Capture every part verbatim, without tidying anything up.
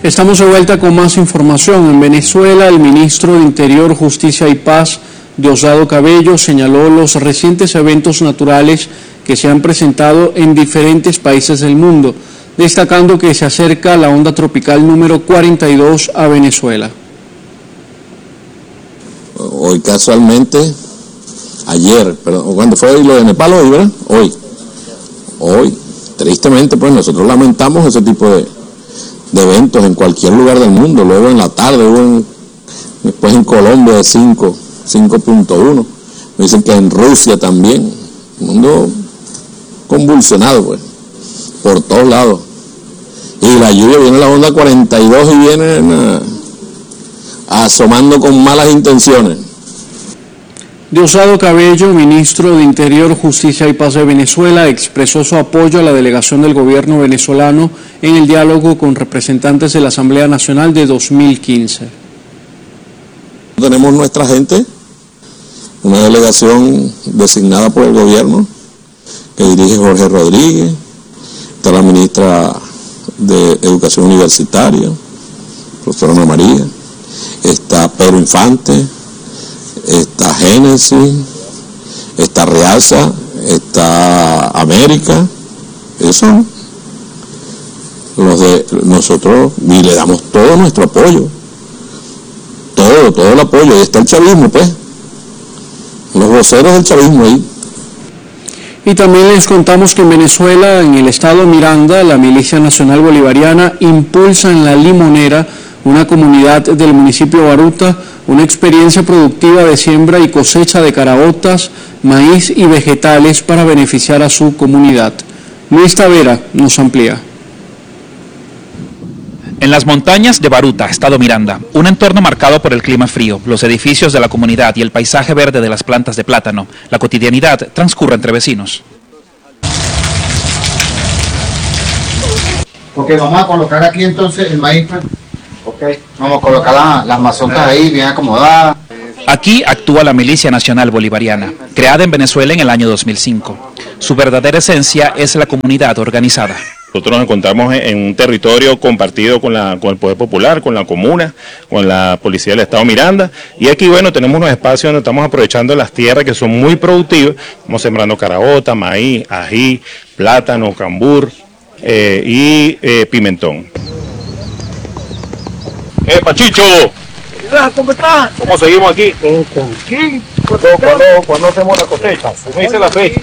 Estamos de vuelta con más información. En Venezuela, el ministro de Interior, Justicia y Paz, Diosdado Cabello, señaló los recientes eventos naturales que se han presentado en diferentes países del mundo, destacando que se acerca la onda tropical número cuarenta y dos a Venezuela. Hoy casualmente, ayer, perdón, ¿cuándo fue lo de Nepal hoy, verdad? Hoy, hoy, tristemente, pues nosotros lamentamos ese tipo de, de eventos en cualquier lugar del mundo. Luego en la tarde hubo en, después en Colombia de cinco punto uno, me dicen que en Rusia también, el mundo convulsionado pues, por todos lados, y la lluvia viene la onda cuarenta y dos y viene uh, asomando con malas intenciones. Diosdado Cabello, ministro de Interior, Justicia y Paz de Venezuela, expresó su apoyo a la delegación del gobierno venezolano en el diálogo con representantes de la Asamblea Nacional de dos mil quince. Tenemos nuestra gente, una delegación designada por el gobierno que dirige Jorge Rodríguez, está la ministra de Educación Universitaria, profesora Ana María, está Pedro Infante, está Génesis, está Realza, está América, eso, los de nosotros, y le damos todo nuestro apoyo, todo, todo el apoyo, y está el chavismo pues, los voceros del chavismo ahí. Y también les contamos que en Venezuela, en el estado Miranda, la Milicia Nacional Bolivariana impulsa en La Limonera, una comunidad del municipio de Baruta, una experiencia productiva de siembra y cosecha de caraotas, maíz y vegetales para beneficiar a su comunidad. Luis Tavera nos amplía. En las montañas de Baruta, estado Miranda, un entorno marcado por el clima frío, los edificios de la comunidad y el paisaje verde de las plantas de plátano, la cotidianidad transcurre entre vecinos. Ok, vamos a colocar aquí entonces el maíz. Ok, vamos a colocar la, las mazorcas ahí bien acomodadas. Aquí actúa la Milicia Nacional Bolivariana, creada en Venezuela en el año dos mil cinco. Su verdadera esencia es la comunidad organizada. Nosotros nos encontramos en un territorio compartido con, la, con el Poder Popular, con la comuna, con la Policía del Estado Miranda, y aquí, bueno, tenemos unos espacios donde estamos aprovechando las tierras que son muy productivas, estamos sembrando caraota, maíz, ají, plátano, cambur eh, y eh, pimentón. ¡Eh, Pachicho! ¿Cómo estás? ¿Cómo seguimos aquí? ¿Qué? ¿Cuándo, cuándo, ¿Cuándo hacemos la cosecha? Me dice la fecha.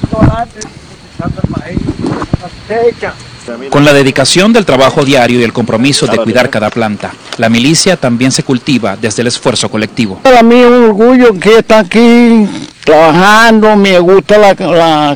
Con la dedicación del trabajo diario y el compromiso de cuidar cada planta, la milicia también se cultiva desde el esfuerzo colectivo. Para mí es un orgullo que está aquí trabajando, me gusta la, la,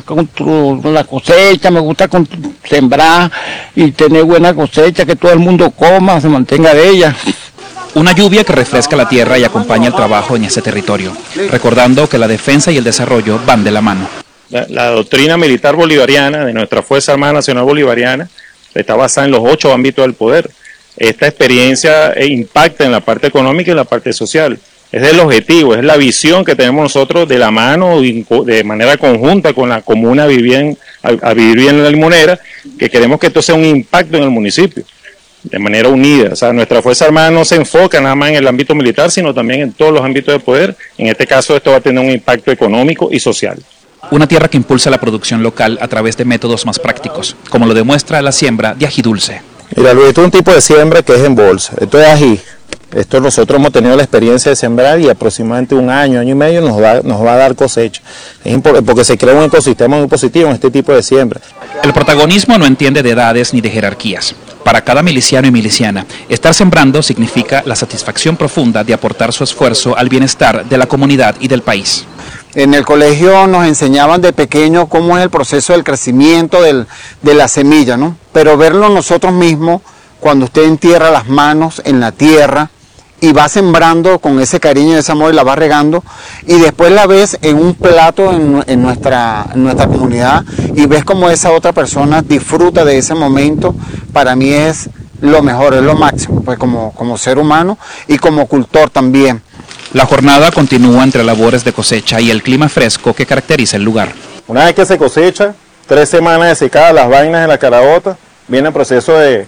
la cosecha, me gusta sembrar y tener buena cosecha, que todo el mundo coma, se mantenga de ella. Una lluvia que refresca la tierra y acompaña el trabajo en ese territorio, recordando que la defensa y el desarrollo van de la mano. La, la doctrina militar bolivariana de nuestra Fuerza Armada Nacional Bolivariana está basada en los ocho ámbitos del poder. Esta experiencia impacta en la parte económica y en la parte social. Es el objetivo, es la visión que tenemos nosotros de la mano, de manera conjunta con la comuna a vivir, en, a, a vivir bien en La Limonera, que queremos que esto sea un impacto en el municipio, de manera unida. O sea, nuestra Fuerza Armada no se enfoca nada más en el ámbito militar, sino también en todos los ámbitos de poder. En este caso, esto va a tener un impacto económico y social. Una tierra que impulsa la producción local a través de métodos más prácticos, como lo demuestra la siembra de ají dulce. Mira, Luis, esto es un tipo de siembra que es en bolsa. Esto es ají. Esto nosotros hemos tenido la experiencia de sembrar y aproximadamente un año, año y medio nos va, nos va a dar cosecha. Es importante porque se crea un ecosistema muy positivo en este tipo de siembra. El protagonismo no entiende de edades ni de jerarquías. Para cada miliciano y miliciana, estar sembrando significa la satisfacción profunda de aportar su esfuerzo al bienestar de la comunidad y del país. En el colegio nos enseñaban de pequeño cómo es el proceso del crecimiento del, de la semilla, ¿no? Pero verlo nosotros mismos, cuando usted entierra las manos en la tierra y va sembrando con ese cariño y ese amor y la va regando, y después la ves en un plato en, en, nuestra, en nuestra comunidad y ves cómo esa otra persona disfruta de ese momento, para mí es lo mejor, es lo máximo, pues como, como ser humano y como cultor también. La jornada continúa entre labores de cosecha y el clima fresco que caracteriza el lugar. Una vez que se cosecha, tres semanas de secada las vainas de la caraota, viene el proceso de,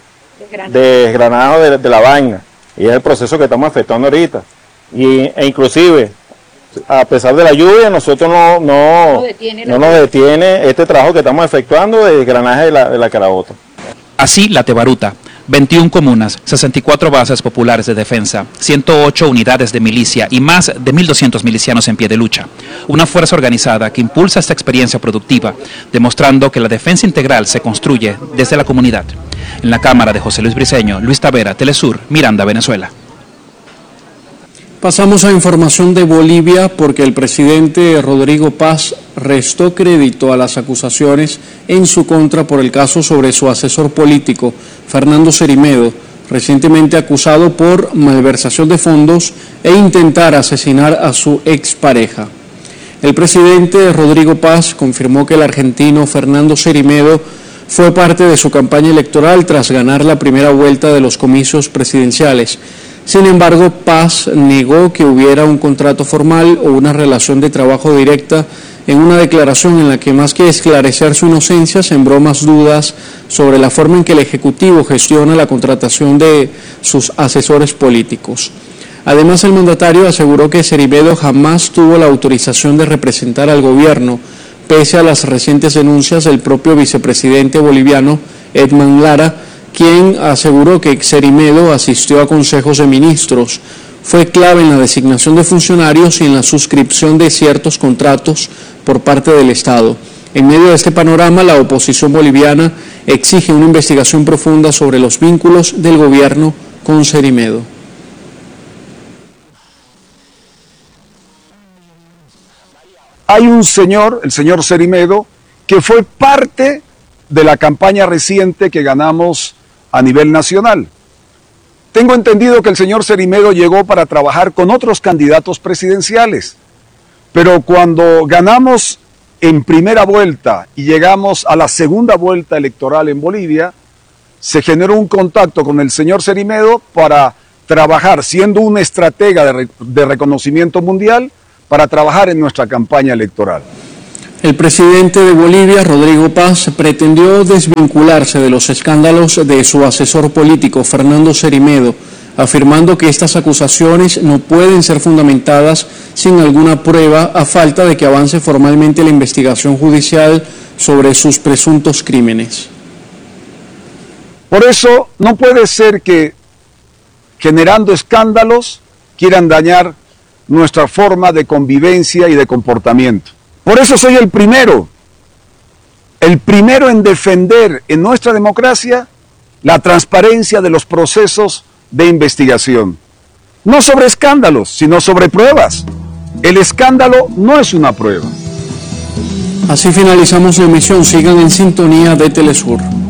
de desgranado de, de la vaina. Y es el proceso que estamos efectuando ahorita. Y, e inclusive, a pesar de la lluvia, nosotros no, no, no, detiene no nos detiene este trabajo que estamos efectuando de desgranaje de la, de la caraota. Así, la Tebaruta, veintiuna comunas, sesenta y cuatro bases populares de defensa, ciento ocho unidades de milicia y más de mil doscientos milicianos en pie de lucha. Una fuerza organizada que impulsa esta experiencia productiva, demostrando que la defensa integral se construye desde la comunidad. En la cámara de José Luis Briceño, Luis Tavera, Telesur, Miranda, Venezuela. Pasamos a información de Bolivia porque el presidente Rodrigo Paz restó crédito a las acusaciones en su contra por el caso sobre su asesor político, Fernando Cerimedo, recientemente acusado por malversación de fondos e intentar asesinar a su expareja. El presidente Rodrigo Paz confirmó que el argentino Fernando Cerimedo fue parte de su campaña electoral tras ganar la primera vuelta de los comicios presidenciales. Sin embargo, Paz negó que hubiera un contrato formal o una relación de trabajo directa en una declaración en la que, más que esclarecer su inocencia, sembró más dudas sobre la forma en que el Ejecutivo gestiona la contratación de sus asesores políticos. Además, el mandatario aseguró que Cerimedo jamás tuvo la autorización de representar al gobierno, pese a las recientes denuncias del propio vicepresidente boliviano Edman Lara, quien aseguró que Cerimedo asistió a consejos de ministros, fue clave en la designación de funcionarios y en la suscripción de ciertos contratos por parte del Estado. En medio de este panorama, la oposición boliviana exige una investigación profunda sobre los vínculos del gobierno con Cerimedo. Hay un señor, el señor Cerimedo, que fue parte de la campaña reciente que ganamos a nivel nacional. Tengo entendido que el señor Cerimedo llegó para trabajar con otros candidatos presidenciales, pero cuando ganamos en primera vuelta y llegamos a la segunda vuelta electoral en Bolivia, se generó un contacto con el señor Cerimedo para trabajar, siendo un estratega de, re- de reconocimiento mundial, para trabajar en nuestra campaña electoral. El presidente de Bolivia, Rodrigo Paz, pretendió desvincularse de los escándalos de su asesor político, Fernando Cerimedo, afirmando que estas acusaciones no pueden ser fundamentadas sin alguna prueba a falta de que avance formalmente la investigación judicial sobre sus presuntos crímenes. Por eso no puede ser que, generando escándalos, quieran dañar nuestra forma de convivencia y de comportamiento. Por eso soy el primero, el primero en defender en nuestra democracia la transparencia de los procesos de investigación. No sobre escándalos, sino sobre pruebas. El escándalo no es una prueba. Así finalizamos la emisión. Sigan en sintonía de Telesur.